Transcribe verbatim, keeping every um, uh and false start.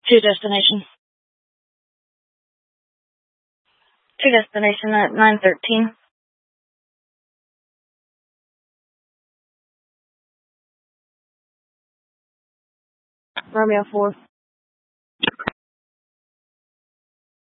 To destination. To destination at nine thirteen. Romeo four.